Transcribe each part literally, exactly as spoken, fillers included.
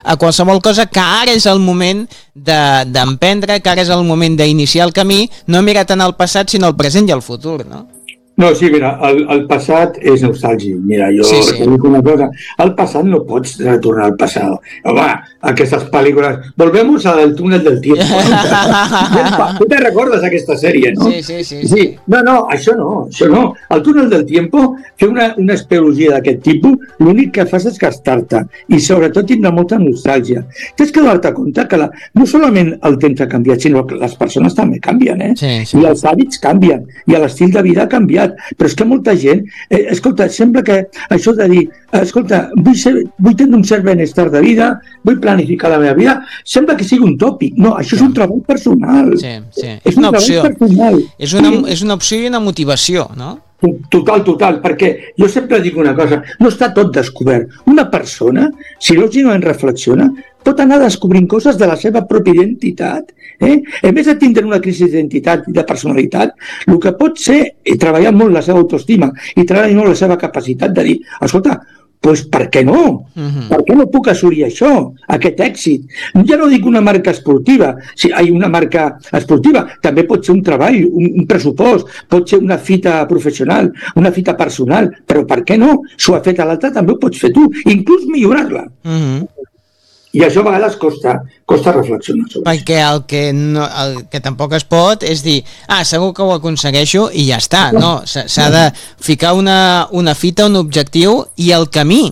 a qualsevol cosa, que ara és el moment d'emprendre, de, que ara és el moment d'iniciar el camí, no mirar tant al passat, sinó al present i al futur, no? No, sí, mira, el, el passat és nostàlgic. Mira, jo sí, sí. dic una cosa, el passat no pots retornar al passat. Home, aquestes pel·lícules... Volvemos al túnel del tiempo. No? Tu te recordes aquesta sèrie, no? Sí, sí, sí, sí. sí. No, no, això no, això no. El túnel del tiempo, fer una, una espeleologia d'aquest tipus, l'únic que fas és gastar-te i sobretot tindrà molta nostàlgia. Tens que donar-te compte que la, no solament el temps ha canviat, sinó que les persones també canvien, eh? Sí, sí. I els hàbits canvien, i l'estil de vida ha canviat. Però és que molta gent, eh, escolta, sembla que això de dir, escolta, vull, ser, vull tenir un cert benestar de vida, vull planificar la meva vida, sembla que sigui un tòpic. No, això és un treball personal. Sí, sí. És, és una opció. Personal. És una, és una opció i una motivació, no? Total, total, perquè jo sempre dic una cosa, no està tot descobert. Una persona, si lògicament reflexiona, pot anar descobrint coses de la seva pròpia identitat. Eh? En vez de tindre una crisi d'identitat i de personalitat, el que pot ser treballar molt la seva autoestima i treballar molt la seva capacitat de dir, escolta, doncs per què no? Uh-huh. Per què no puc assolir això, aquest èxit? Ja no dic una marca esportiva, si hi ha una marca esportiva, també pot ser un treball, un, un pressupost, pot ser una fita professional, una fita personal, però per què no? S'ho ha fet a l'altre, també ho pots fer tu, inclús millorar-la. Uh-huh. I això a vegades costa, costa reflexionar sobre perquè el que, no, el que tampoc es pot és dir, ah, segur que ho aconsegueixo i ja està, no, s'ha de ficar una, una fita, un objectiu i el camí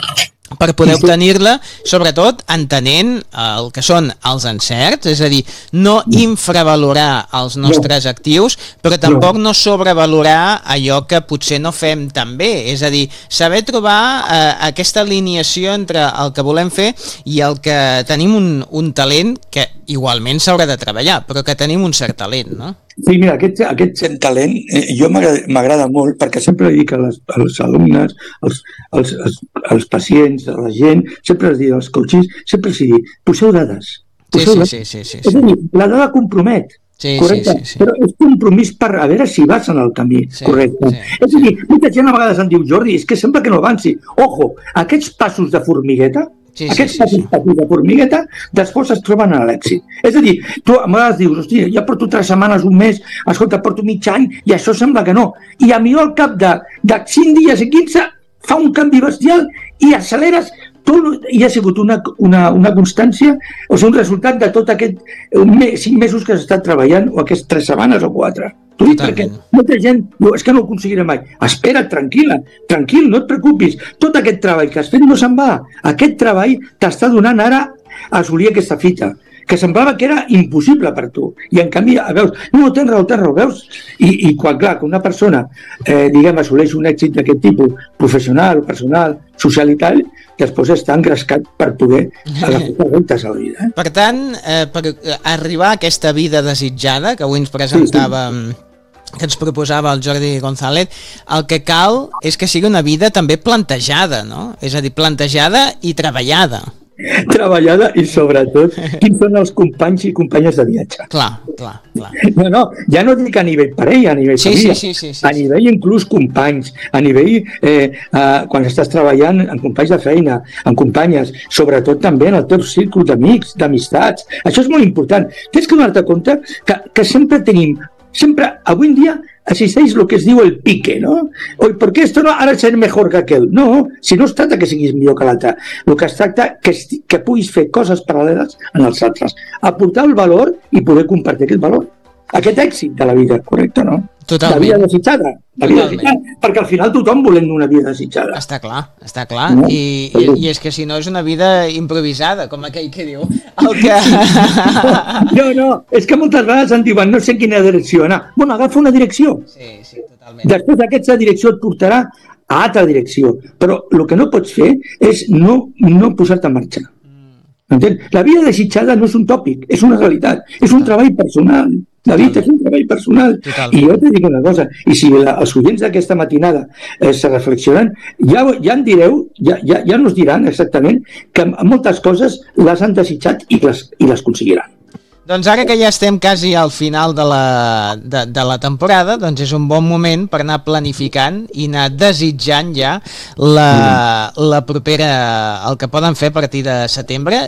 per poder obtenir-la, sobretot entenent el que són els encerts, és a dir, no infravalorar els nostres actius, però tampoc no sobrevalorar allò que potser no fem tan bé, és a dir, saber trobar eh, aquesta alineació entre el que volem fer i el que tenim un, un talent que igualment s'haurà de treballar, però que tenim un cert talent, no? Sí, mira, aquest, aquest talent eh, jo m'agrada molt perquè sempre dic a les, als alumnes, als, als, als, als pacients, a la gent, sempre els dic als coaches, sempre els dic, poseu dades. Poseu sí, sí, sí, sí, sí, sí. És a dir, la dada compromet. Sí, correcte, sí, sí, sí. Però és compromís per a veure si vas en el camí, sí, correcte. Sí, és a dir, molta gent a vegades em diu, Jordi, és que sembla que no avanci. Ojo, aquests passos de formigueta, sí, aquests sí, sí, passos sí. de formigueta després es troben a l'èxit. És a dir, tu a vegades dius, hòstia, ja porto tres setmanes, un mes, escolta, porto mig any i això sembla que no. I a mi al cap de, de cinc dies i quinze fa un canvi bestial i acceleres tot, i ha sigut una, una, una constància, o sigui, un resultat de tot aquest me, cinc mesos que has estat treballant, o aquestes tres setmanes o quatre. T'ho dic perquè molta gent diu, és que no ho aconseguiré mai. Espera't, tranquil·la, tranquil, no et preocupis. Tot aquest treball que has fet no se'n va. Aquest treball t'està donant ara a assolir aquesta fita, que semblava que era impossible per tu. I en canvi, veus, no, tens raó, tens raó, veus? I, i quan, clar, que una persona, eh, diguem, assoleix un èxit d'aquest tipus, professional, personal, social i tal, després està engrescat per poder agafar voltes a la vida. Eh? Per tant, eh, per arribar a aquesta vida desitjada, que avui ens presentava... Sí, sí. que ens proposava el Jordi González, el que cal és que sigui una vida també plantejada, no? És a dir, plantejada i treballada. Treballada i sobretot quins són els companys i companyes de viatge. Clar, clar, clar. No, no, ja no dic a nivell parella, a nivell sí, família, sí, sí, sí, sí, a nivell inclús companys, a nivell eh, eh, quan estàs treballant amb companys de feina, amb companyes, sobretot també en el teu círculo d'amics, d'amistats. Això és molt important. Tens que donar-te compte que, que sempre tenim Sempre, avui en dia, existeix el que es diu el pique, ¿no? Oi, ¿por qué esto no ara ser mejor que aquel? No, si no es tracta que siguis millor que l'altre. El que es tracta que, que puguis fer coses paral·leles en els altres. Aportar el valor i poder compartir aquest valor. Aquest èxit de la vida, correcte, no? Totalment. La vida desitjada. La vida desitjada, perquè al final tothom volem una vida desitjada. Està clar, està clar. No? I, i, I és que si no és una vida improvisada, com aquell que diu. El que... No, no, és que moltes vegades em diuen no sé en quina direcció anar. Bueno, agafa una direcció. Sí, sí, totalment. Després d'aquesta direcció et portarà a altra direcció. Però el que no pots fer és no, no posar-te en marxa. Entens? La vida desitjada no és un tòpic, és una realitat, és un treball personal. La vida és un treball personal. Totalment. I jo te dic una cosa, i si la, els oients d'aquesta matinada eh, se reflexionen, ja, ja en direu, ja, ja, ja nos diran exactament que moltes coses les han desitjat i les, i les aconseguiran. Doncs ara que ja estem quasi al final de la, de, de la temporada, doncs és un bon moment per anar planificant i anar desitjant ja la, la propera, el que poden fer a partir de setembre